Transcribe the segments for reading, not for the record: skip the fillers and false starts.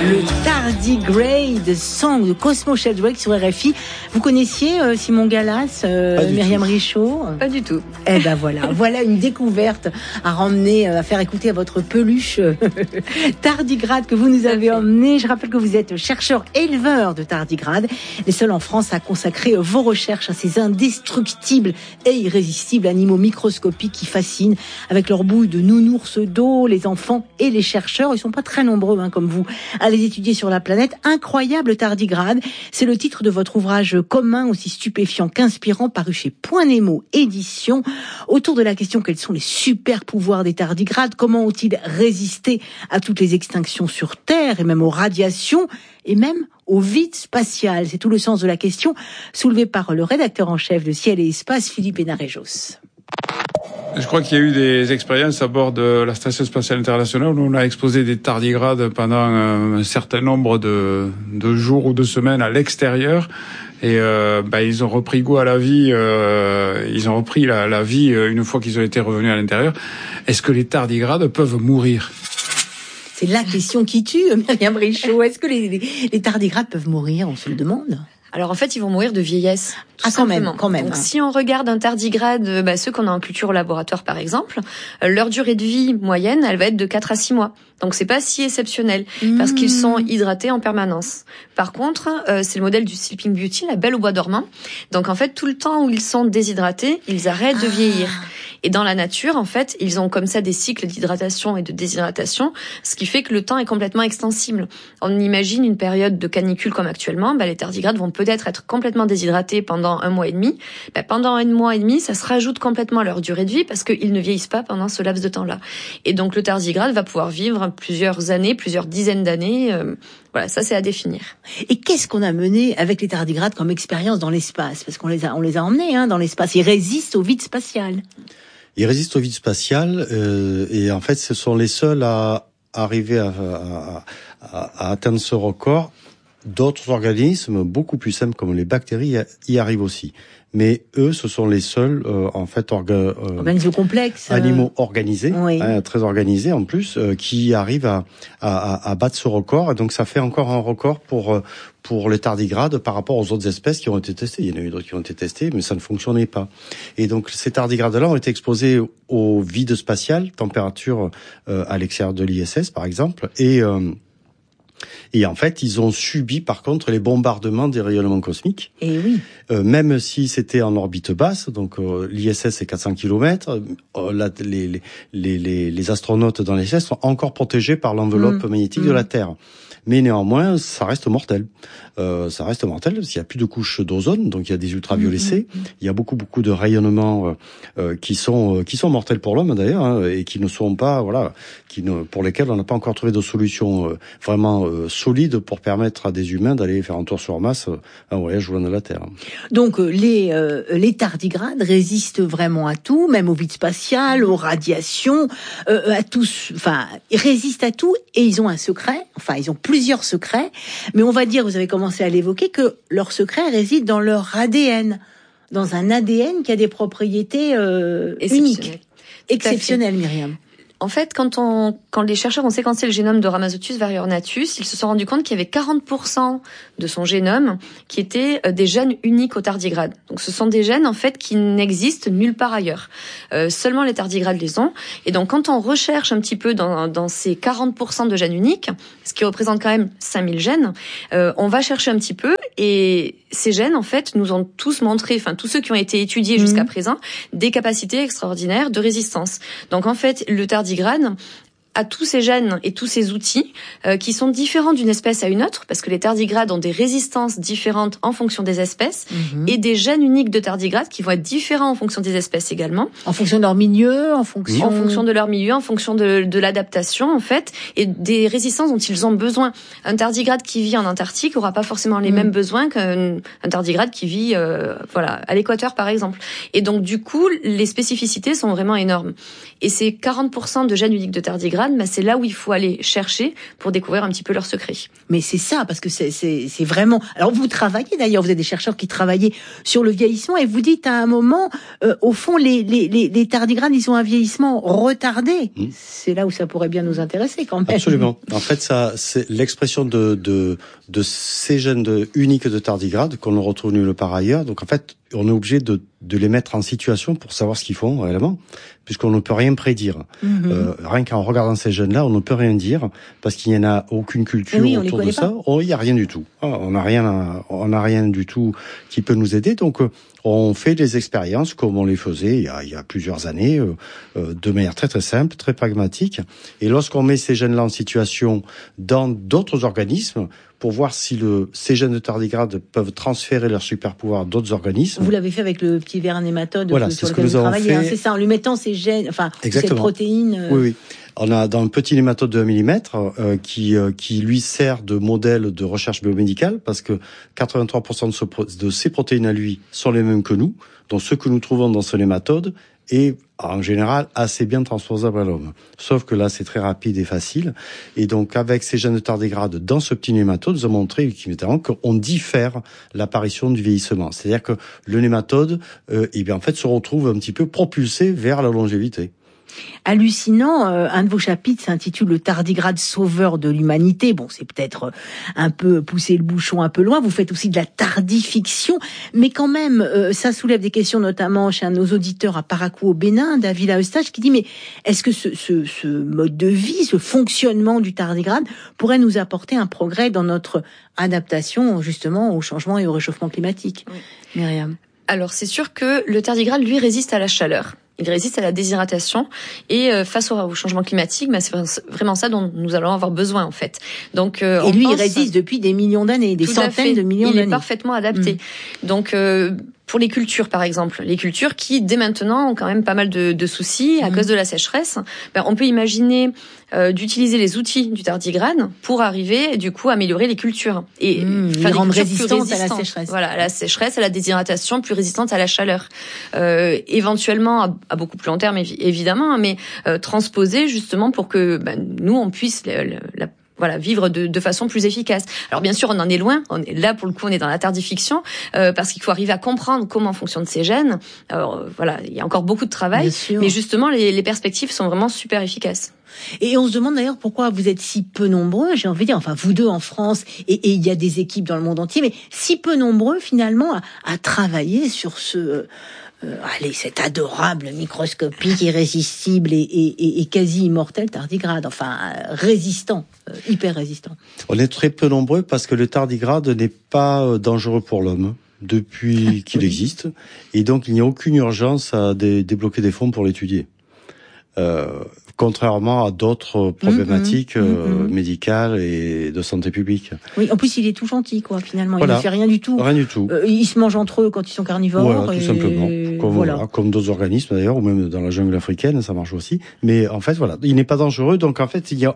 Le Tardigrade Song de Cosmo Sheldrake sur RFI. Vous connaissiez Simon Gallas, Myriam Richaud? Pas du tout. Eh ben voilà une découverte à ramener, à faire écouter à votre peluche tardigrade que vous nous avez emmené. Je rappelle que vous êtes chercheur-éleveur de tardigrades, les seuls en France à consacrer vos recherches à ces indestructibles et irrésistibles animaux microscopiques qui fascinent avec leur bouille de nounours d'eau, les enfants et les chercheurs. Ils sont pas très nombreux, comme vous, à les étudier sur la planète. Incroyable tardigrade, c'est le titre de votre ouvrage commun, aussi stupéfiant qu'inspirant, paru chez Point Nemo Éditions, autour de la question: quels sont les super pouvoirs des tardigrades? Comment ont-ils résisté à toutes les extinctions sur Terre et même aux radiations et même au vide spatial? C'est tout le sens de la question soulevée par le rédacteur en chef de Ciel et Espace, Philippe Hénarejos. Je crois qu'il y a eu des expériences à bord de la Station Spatiale Internationale où on a exposé des tardigrades pendant un certain nombre de jours ou de semaines à l'extérieur. Et ils ont repris goût à la vie, ils ont repris la vie une fois qu'ils ont été revenus à l'intérieur. Est-ce que les tardigrades peuvent mourir? C'est la question qui tue, Myriam Richaud. Est-ce que les tardigrades peuvent mourir? On se le demande. Alors en fait, ils vont mourir de vieillesse. Quand même. Donc si on regarde un tardigrade, ceux qu'on a en culture au laboratoire par exemple, leur durée de vie moyenne, elle va être de 4 à 6 mois. Donc c'est pas si exceptionnel parce qu'ils sont hydratés en permanence. Par contre, c'est le modèle du Sleeping Beauty, la Belle au bois dormant. Donc en fait, tout le temps où ils sont déshydratés, ils arrêtent de vieillir. Et dans la nature, en fait, ils ont comme ça des cycles d'hydratation et de déshydratation, ce qui fait que le temps est complètement extensible. On imagine une période de canicule comme actuellement, les tardigrades vont peut-être être complètement déshydratés pendant 1 mois et demi. Pendant 1 mois et demi, ça se rajoute complètement à leur durée de vie parce qu'ils ne vieillissent pas pendant ce laps de temps-là. Et donc le tardigrade va pouvoir vivre plusieurs années, plusieurs dizaines d'années. Voilà, ça c'est à définir. Et qu'est-ce qu'on a mené avec les tardigrades comme expérience dans l'espace? Parce qu'on les a emmenés dans l'espace. Ils résistent au vide spatial. Ils résistent au vide spatial et en fait, ce sont les seuls à arriver à atteindre ce record. D'autres organismes beaucoup plus simples comme les bactéries y arrivent aussi. Mais eux, ce sont les seuls, organismes complexes, animaux organisés, oui. Très organisés en plus, qui arrivent à battre ce record. Et donc, ça fait encore un record pour les tardigrades par rapport aux autres espèces qui ont été testées. Il y en a eu d'autres qui ont été testées, mais ça ne fonctionnait pas. Et donc, ces tardigrades-là ont été exposés au vide spatial, température à l'extérieur de l'ISS, par exemple, et en fait, ils ont subi, par contre, les bombardements des rayonnements cosmiques. Et oui. Même si c'était en orbite basse, donc l'ISS c'est 400 km, les astronautes dans l'ISS sont encore protégés par l'enveloppe magnétique de la Terre. Mais néanmoins, ça reste mortel. Ça reste mortel parce qu'il n'y a plus de couche d'ozone, donc il y a des ultraviolets C. Il y a beaucoup de rayonnements qui sont mortels pour l'homme d'ailleurs, et qui ne sont pas, pour lesquels on n'a pas encore trouvé de solution vraiment solide pour permettre à des humains d'aller faire un tour sur Mars, un voyage loin de la Terre. Donc les tardigrades résistent vraiment à tout, même au vide spatial, aux radiations, à tout. Enfin, ils résistent à tout et ils ont un secret. Enfin, ils ont plusieurs secrets, mais on va dire, vous avez commencé à l'évoquer, que leur secret réside dans leur ADN, dans un ADN qui a des propriétés uniques, exceptionnelles, Myriam. En fait, quand les chercheurs ont séquencé le génome de Rhamazottus variornatus, ils se sont rendus compte qu'il y avait 40% de son génome qui étaient des gènes uniques aux tardigrades. Donc ce sont des gènes en fait qui n'existent nulle part ailleurs. Seulement les tardigrades les ont. Et donc quand on recherche un petit peu dans ces 40% de gènes uniques, ce qui représente quand même 5000 gènes, on va chercher un petit peu, et ces gènes en fait nous ont tous montré, enfin tous ceux qui ont été étudiés jusqu'à présent, des capacités extraordinaires de résistance. Donc en fait le tardigrade à tous ces gènes et tous ces outils qui sont différents d'une espèce à une autre, parce que les tardigrades ont des résistances différentes en fonction des espèces, et des gènes uniques de tardigrades qui vont être différents en fonction des espèces également. En fonction de leur milieu, en fonction de leur milieu, en fonction de l'adaptation en fait, et des résistances dont ils ont besoin. Un tardigrade qui vit en Antarctique aura pas forcément les mêmes besoins qu'un tardigrade qui vit à l'équateur par exemple. Et donc du coup, les spécificités sont vraiment énormes. Et ces 40% de gènes uniques de tardigrades tardigrades, c'est là où il faut aller chercher pour découvrir un petit peu leurs secrets. Mais c'est ça, parce que c'est vraiment... Alors vous travaillez d'ailleurs, vous êtes des chercheurs qui travaillaient sur le vieillissement, et vous dites à un moment, au fond, les tardigrades, ils ont un vieillissement retardé. C'est là où ça pourrait bien nous intéresser quand même. Absolument. En fait, ça, c'est l'expression de ces gènes uniques de tardigrades qu'on ne retrouve nulle part ailleurs. Donc en fait, on est obligé de les mettre en situation pour savoir ce qu'ils font réellement, puisqu'on ne peut rien prédire. Rien qu'en regardant ces gènes-là, on ne peut rien dire, parce qu'il n'y en a aucune culture autour de ça. Il n'y a rien du tout. On n'a rien du tout qui peut nous aider. Donc, on fait des expériences comme on les faisait il y a plusieurs années, de manière très très simple, très pragmatique. Et lorsqu'on met ces gènes-là en situation dans d'autres organismes, pour voir si ces gènes de tardigrades peuvent transférer leur super pouvoir à d'autres organismes. Vous l'avez fait avec le petit ver nématode sur lequel vous travaillez, c'est ça, en lui mettant ces gènes, cette protéine. Oui. On a dans un petit nématode de 1 mm qui lui sert de modèle de recherche biomédicale, parce que 83% de ces protéines à lui sont les mêmes que nous, donc ceux que nous trouvons dans ce nématode est en général assez bien transposable à l'homme. Sauf que là, c'est très rapide et facile. Et donc, avec ces gènes de tardigrades dans ce petit nématode, nous avons montré qu'on diffère l'apparition du vieillissement. C'est-à-dire que le nématode, en fait, se retrouve un petit peu propulsé vers la longévité. Hallucinant. Un de vos chapitres s'intitule « Le tardigrade sauveur de l'humanité ». Bon, c'est peut-être un peu pousser le bouchon un peu loin. Vous faites aussi de la tardifiction, mais quand même, ça soulève des questions, notamment chez un de nos auditeurs à Parakou au Bénin, David Eustache, qui dit mais est-ce que ce mode de vie, ce fonctionnement du tardigrade pourrait nous apporter un progrès dans notre adaptation justement au changement et au réchauffement climatique? Myriam. Alors c'est sûr que le tardigrade, lui, résiste à la chaleur. Il résiste à la déshydratation et face au changement climatique, c'est vraiment ça dont nous allons avoir besoin en fait. Donc et lui, il résiste depuis des millions d'années, des centaines de millions d'années. Il est parfaitement adapté. Donc pour les cultures, par exemple, les cultures qui, dès maintenant, ont quand même pas mal de soucis à cause de la sécheresse, on peut imaginer d'utiliser les outils du tardigrade pour arriver, du coup, à améliorer les cultures et les rendre résistantes à la sécheresse. Voilà, à la sécheresse, à la déshydratation, plus résistantes à la chaleur. Éventuellement, à beaucoup plus long terme, évidemment, mais transposer justement pour que nous, on puisse vivre de façon plus efficace. Alors bien sûr, on en est loin. On est là pour le coup, on est dans la tardifiction parce qu'il faut arriver à comprendre comment fonctionnent ces gènes. Alors, il y a encore beaucoup de travail, mais justement, les perspectives sont vraiment super efficaces. Et on se demande d'ailleurs pourquoi vous êtes si peu nombreux, j'ai envie de dire, enfin vous deux en France, et il y a des équipes dans le monde entier, mais si peu nombreux finalement à travailler sur cet adorable microscopique, irrésistible et quasi immortel tardigrade, résistant, hyper résistant. On est très peu nombreux parce que le tardigrade n'est pas dangereux pour l'homme depuis qu'il existe, et donc il n'y a aucune urgence à débloquer des fonds pour l'étudier. Contrairement à d'autres problématiques médicales et de santé publique. Oui, en plus il est tout gentil, quoi. Finalement, il ne fait rien du tout. Rien du tout. Ils se mangent entre eux quand ils sont carnivores. Voilà, tout simplement. Comme d'autres organismes d'ailleurs, ou même dans la jungle africaine, ça marche aussi. Mais en fait, il n'est pas dangereux. Donc en fait, il n'y a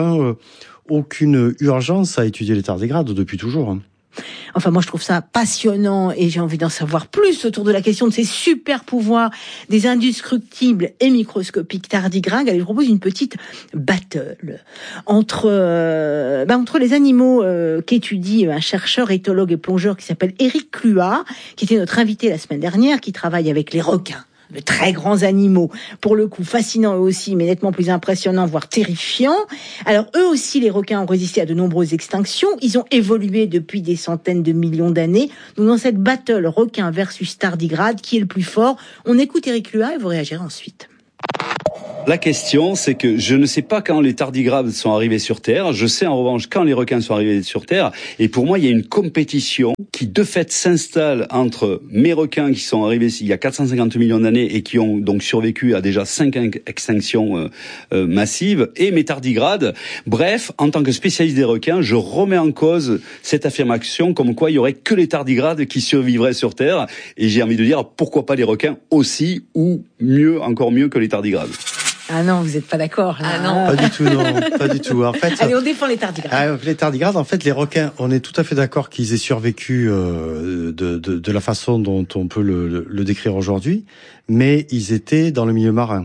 aucune urgence à étudier les tardigrades depuis toujours. Enfin, moi, je trouve ça passionnant et j'ai envie d'en savoir plus autour de la question de ces super pouvoirs des indestructibles et microscopiques tardigrades. Allez, je propose une petite battle entre les animaux qu'étudie un chercheur, éthologue et plongeur qui s'appelle Éric Cluat, qui était notre invité la semaine dernière, qui travaille avec les requins. De très grands animaux, pour le coup fascinants eux aussi, mais nettement plus impressionnants, voire terrifiants. Alors eux aussi, les requins ont résisté à de nombreuses extinctions. Ils ont évolué depuis des centaines de millions d'années. Donc dans cette battle requin versus tardigrade, qui est le plus fort? On écoute Éric Cluat et vous réagirez ensuite. La question, c'est que je ne sais pas quand les tardigrades sont arrivés sur Terre. Je sais en revanche quand les requins sont arrivés sur Terre. Et pour moi, il y a une compétition qui de fait s'installe entre mes requins qui sont arrivés il y a 450 millions d'années et qui ont donc survécu à déjà 5 extinctions massives et mes tardigrades. Bref, en tant que spécialiste des requins, je remets en cause cette affirmation comme quoi il y aurait que les tardigrades qui survivraient sur Terre. Et j'ai envie de dire pourquoi pas les requins aussi ou mieux, encore mieux que les tardigrades. Ah non, vous n'êtes pas d'accord là. Ah non. Pas du tout, non, pas du tout. En fait, allez, on défend les tardigrades. Les tardigrades, en fait, les requins, on est tout à fait d'accord qu'ils aient survécu de la façon dont on peut le décrire aujourd'hui, mais ils étaient dans le milieu marin.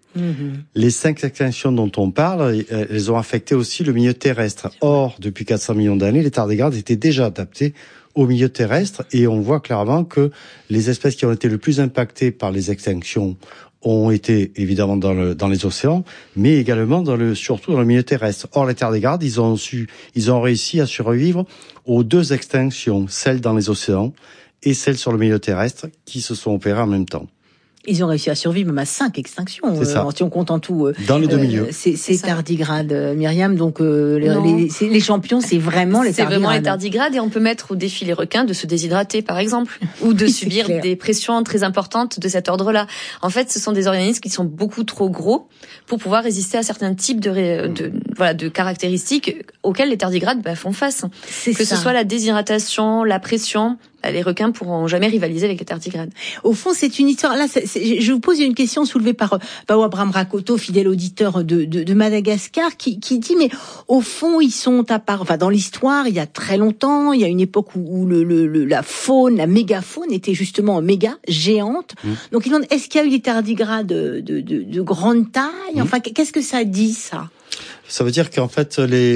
Les 5 extinctions dont on parle, elles ont affecté aussi le milieu terrestre. Or, depuis 400 millions d'années, les tardigrades étaient déjà adaptés au milieu terrestre et on voit clairement que les espèces qui ont été le plus impactées par les extinctions ont été évidemment dans les océans, mais également surtout dans le milieu terrestre. Or, les tardigrades, ils ont réussi à survivre aux 2 extinctions, celle dans les océans et celle sur le milieu terrestre, qui se sont opérées en même temps. Ils ont réussi à survivre même à 5 extinctions, si on compte en tout. Dans les 2 milieux. C'est tardigrades, Myriam. Donc les champions, c'est vraiment les tardigrades. C'est vraiment les tardigrades, et on peut mettre au défi les requins de se déshydrater, par exemple, ou de subir des pressions très importantes de cet ordre-là. En fait, ce sont des organismes qui sont beaucoup trop gros pour pouvoir résister à certains types de caractéristiques auxquelles les tardigrades font face. Ce soit la déshydratation, la pression. Les requins pourront jamais rivaliser avec les tardigrades. Au fond, c'est une histoire. Là, je vous pose une question soulevée par Abraham Rakoto, fidèle auditeur de Madagascar, qui dit, mais au fond, ils sont à part. Enfin, dans l'histoire, il y a très longtemps, il y a une époque où la faune, la mégafaune était justement méga, géante. Donc, ils demandent, est-ce qu'il y a eu des tardigrades de grande taille? Enfin, qu'est-ce que ça dit, ça? Ça veut dire qu'en fait,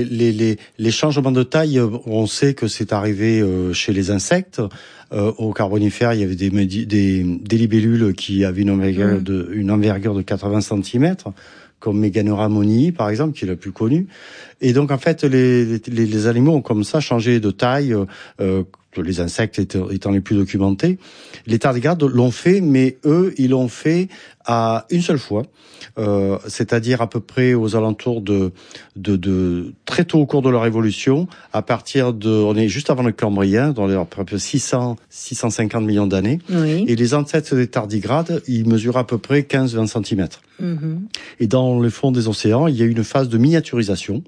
les changements de taille, on sait que c'est arrivé chez les insectes. Au Carbonifère, il y avait des libellules qui avaient une envergure de 80 cm, comme Meganeura monii, par exemple, qui est la plus connue. Et donc, en fait, les animaux ont comme ça changé de taille, les insectes étant les plus documentés. Les tardigrades l'ont fait, mais eux, ils l'ont fait à une seule fois, c'est-à-dire à peu près aux alentours de très tôt au cours de leur évolution, on est juste avant le Cambrien, dans à peu près 650 millions d'années, et les ancêtres des tardigrades, ils mesurent à peu près 15-20 cm. Et dans le fond des océans, il y a eu une phase de miniaturisation,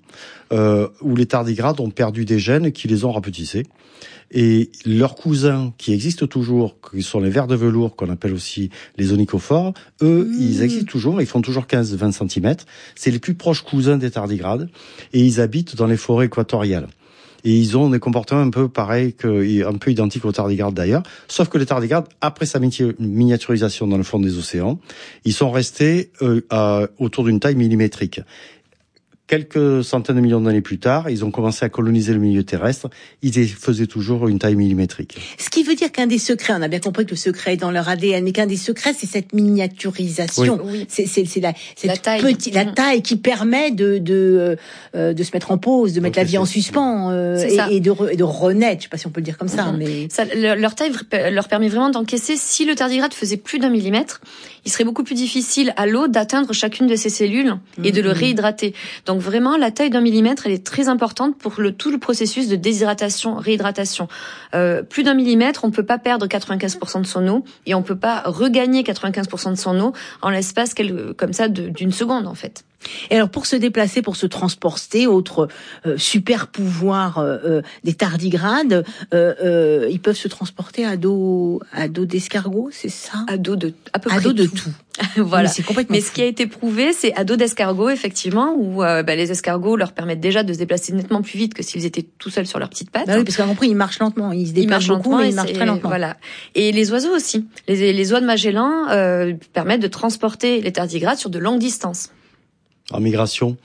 où les tardigrades ont perdu des gènes qui les ont rapetissés. Et leurs cousins, qui existent toujours, qui sont les vers de velours, qu'on appelle aussi les onychophores, eux, ils existent toujours, ils font toujours 15-20 cm. C'est les plus proches cousins des tardigrades, et ils habitent dans les forêts équatoriales. Et ils ont des comportements un peu pareils, un peu identiques aux tardigrades d'ailleurs, sauf que les tardigrades, après sa miniaturisation dans le fond des océans, ils sont restés autour d'une taille millimétrique. Quelques centaines de millions d'années plus tard, ils ont commencé à coloniser le milieu terrestre. Ils faisaient toujours une taille millimétrique. Ce qui veut dire qu'un des secrets, on a bien compris que le secret est dans leur ADN, mais qu'un des secrets, c'est cette miniaturisation. Oui. C'est la taille qui permet de se mettre en pause, de mettre la vie en suspens, et de renaître. Je sais pas si on peut le dire comme ça, mais leur taille leur permet vraiment d'encaisser. Si le tardigrade faisait plus d'1 millimètre, il serait beaucoup plus difficile à l'eau d'atteindre chacune de ces cellules et de le réhydrater. Donc vraiment, la taille d'1 millimètre, elle est très importante pour tout le processus de déshydratation, réhydratation. Plus d'1 millimètre, on peut pas perdre 95% de son eau, et on peut pas regagner 95% de son eau en l'espace comme ça d'une seconde, en fait. Et alors, pour se déplacer, pour se transporter, autre super pouvoir des tardigrades, ils peuvent se transporter à dos d'escargot, c'est ça? À dos de tout. Voilà. Mais ce qui a été prouvé, c'est à dos d'escargot, effectivement, où les escargots leur permettent déjà de se déplacer nettement plus vite que s'ils étaient tout seuls sur leurs petites pattes. Oui, parce qu'à compris, ils marchent lentement. Ils se déplacent beaucoup, mais ils marchent très lentement. Voilà. Et les oiseaux aussi. Les oies de Magellan permettent de transporter les tardigrades sur de longues distances. En migration,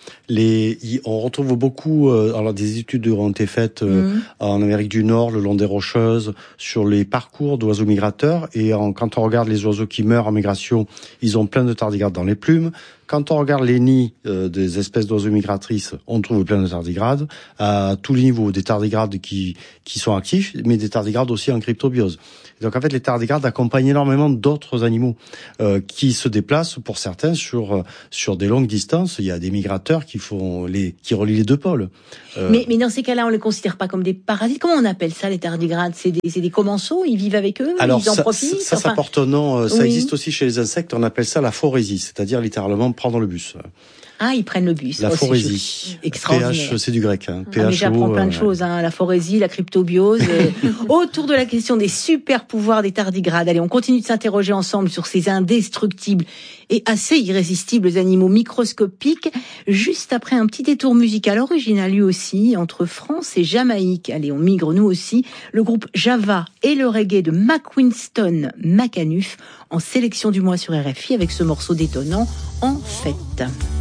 on retrouve beaucoup. Alors des études ont été faites en Amérique du Nord, le long des Rocheuses, sur les parcours d'oiseaux migrateurs. Et quand on regarde les oiseaux qui meurent en migration, ils ont plein de tardigrades dans les plumes. Quand on regarde les nids des espèces d'oiseaux migratrices, on trouve plein de tardigrades à tous les niveaux, des tardigrades qui sont actifs, mais des tardigrades aussi en cryptobiose. Donc en fait, les tardigrades accompagnent énormément d'autres animaux qui se déplacent pour certains sur des longues distances. Il y a des migrateurs qui relient les deux pôles. Mais dans ces cas-là, on les considère pas comme des parasites. Comment on appelle ça, les tardigrades? C'est des commensaux? Ils vivent avec eux? Alors, ils en profitent? Ça porte un nom. Ça existe aussi chez les insectes. On appelle ça la phorésie, c'est-à-dire littéralement prendre le bus. Ah, ils prennent le bus. La c'est phorésie. joli. Extraordinaire. PH, c'est du grec. Hein. Ah, mais j'apprends plein de choses, la phorésie, la cryptobiose. Autour de la question des super pouvoirs des tardigrades. Allez, on continue de s'interroger ensemble sur ces indestructibles et assez irrésistibles animaux microscopiques, juste après un petit détour musical original lui aussi, entre France et Jamaïque. Allez, on migre nous aussi. Le groupe Java et le reggae de Mac-Winston Macanuf en sélection du mois sur RFI avec ce morceau détonnant En Fête.